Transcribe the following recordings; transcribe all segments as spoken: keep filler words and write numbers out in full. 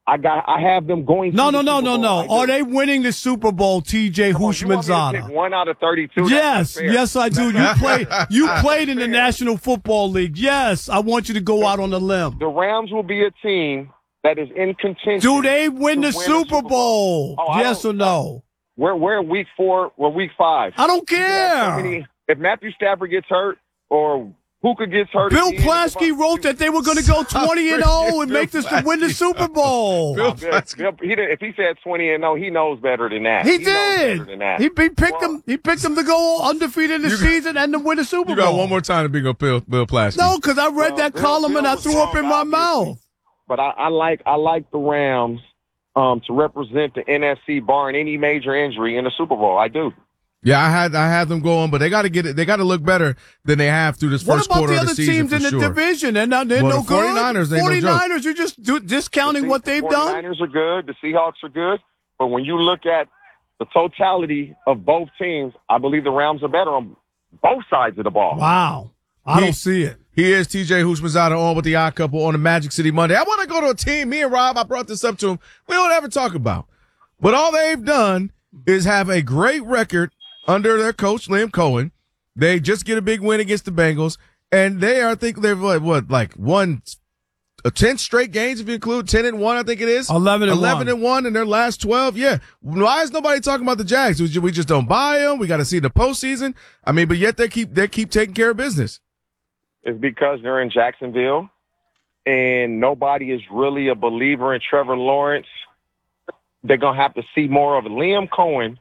I got. I have them going. No, to no, the no, Super no, Bowl. no. Are they winning the Super Bowl, T J Houshmandzadeh? One out of thirty-two. Yes, yes, I do. You played. You played in the National Football League. Yes, I want you to go out on a limb. The Rams will be a team that is in contention. Do they win the win Super Bowl? Oh, yes or no? We're we're week four. We're week five. I don't care. So many, if Matthew Stafford gets hurt or Puka gets hurt, Bill Plaschke wrote that they were going to go twenty and zero and make this to win the Super Bowl. Bill, Bill, Bill, he did, if he said twenty and zero, he knows better than that. He, he did. Knows better than that. He, he picked well, them. He picked them to go undefeated in the you season got, and to win the Super you Bowl. You got one more time to bring up Bill, Bill Plaschke. No, because I read well, that Bill, column Bill and I threw wrong, up in my obviously. mouth. But I, I like I like the Rams um, to represent the N F C, barring any major injury in the Super Bowl. I do. Yeah, I had I had them going, but they got to get it. They got to look better than they have through this first quarter of the season. What about the other teams in the sure. division? They're not. They're well, no the good. forty-niners, they forty-niners, no joke. you're just do, discounting the, what they've the done. forty-niners are good. The Seahawks are good. But when you look at the totality of both teams, I believe the Rams are better on both sides of the ball. Wow, I he, don't see it. He is T J Houshmandzadeh on with the Odd Couple on the Magic City Monday. I want to go to a team. Me and Rob, I brought this up to him. We don't ever talk about, but all they've done is have a great record under their coach Liam Cohen. They just get a big win against the Bengals, and they are, I think they've what, what like won uh, ten straight games if you include ten and one. I think it is eleven and eleven one. and one in their last twelve. Yeah, why is nobody talking about the Jags? We just don't buy them. We got to see the postseason. I mean, but yet they keep they keep taking care of business. It's because they're in Jacksonville, and nobody is really a believer in Trevor Lawrence. They're gonna have to see more of it. Liam Cohen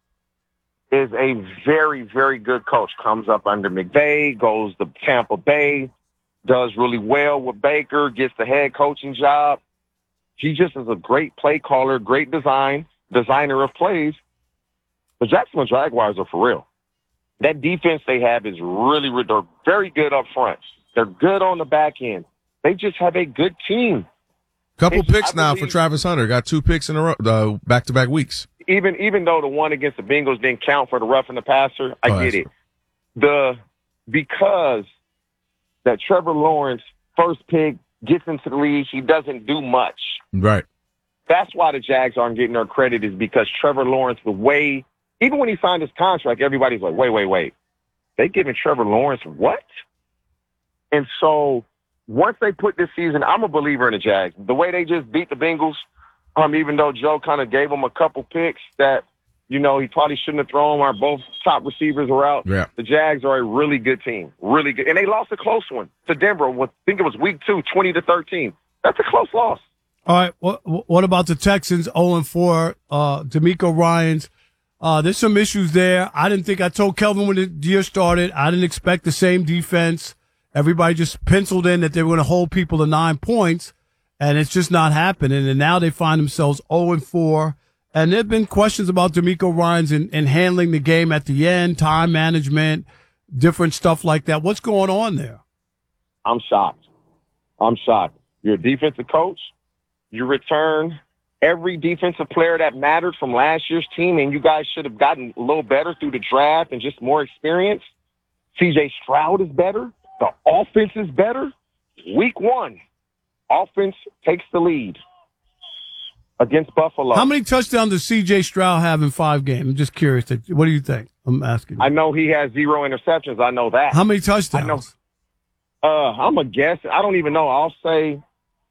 is a very, very good coach. Comes up under McVay, goes to Tampa Bay, does really well with Baker, gets the head coaching job. He just is a great play caller, great design, designer of plays. The Jacksonville Jaguars are for real. That defense they have is really, they're very good up front. They're good on the back end. They just have a good team. Couple It's, picks I now believe, for Travis Hunter. Got two picks in a row, uh, back-to-back weeks. Even even though the one against the Bengals didn't count for the roughing the passer, I Oh, get it. The because that Trevor Lawrence first pick gets into the league, he doesn't do much. Right. That's why the Jags aren't getting their credit, is because Trevor Lawrence, the way, even when he signed his contract, everybody's like, wait, wait, wait. They giving Trevor Lawrence what? And so once they put this season, I'm a believer in the Jags. The way they just beat the Bengals, um, even though Joe kind of gave them a couple picks that, you know, he probably shouldn't have thrown. Our both top receivers were out. Yeah. The Jags are a really good team, really good. And they lost a close one to Denver. With, I think it was week two, twenty to thirteen. That's a close loss. All right. What, what about the Texans? oh and four, uh, D'Amico Ryans. Uh, there's some issues there. I didn't think I told Kelvin when the year started. I didn't expect the same defense. Everybody just penciled in that they were going to hold people to nine points, and it's just not happening. And now they find themselves oh and four. And there have been questions about D'Amico Ryans and, and handling the game at the end, time management, different stuff like that. What's going on there? I'm shocked. I'm shocked. You're a defensive coach. You return every defensive player that mattered from last year's team, and you guys should have gotten a little better through the draft and just more experience. C J Stroud is better. The offense is better. Week one, offense takes the lead against Buffalo. How many touchdowns does C J Stroud have in five games? I'm just curious. What do you think? I'm asking you. I know he has zero interceptions. I know that. How many touchdowns? I know. Uh, I'm a guess. I don't even know. I'll say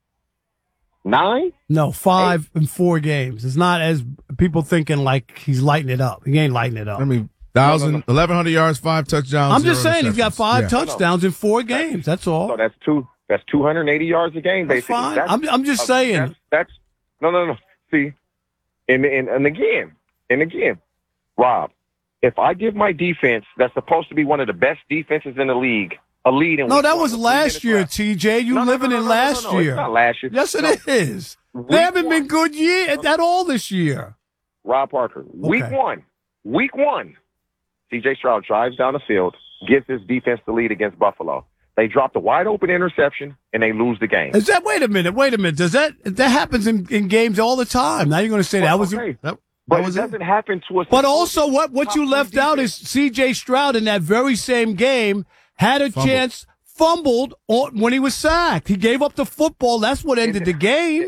nine? No, five Eight. in four games. It's not as people thinking like he's lighting it up. He ain't lighting it up. I mean, thousand, no, no, no. eleven hundred yards, five touchdowns. I'm just saying he's got five yeah. touchdowns in four games. That's all. So that's two. That's two hundred eighty yards a game, that's basically. Fine. That's, I'm, I'm just uh, saying. That's, that's no, no, no. See, and, and and again, and again, Rob, if I give my defense, that's supposed to be one of the best defenses in the league, a lead in. No, that was last year, left. T J. You no, living no, no, in no, last no, no, no. year? It's not last year. Yes, it no. is. Week they haven't one. been good year at all this year. Rob Parker, week okay. one, week one, C J Stroud drives down the field, gives his defense the lead against Buffalo. They drop the wide open interception and they lose the game. Is that? Wait a minute. Wait a minute. Does that that happens in, in games all the time? Now you're going to say well, that was okay. that, but that was it doesn't it? happen to us. But also, what what you left defense. out is C J Stroud in that very same game had a Fumbled. chance, fumbled on, when he was sacked. He gave up the football. That's what ended the game.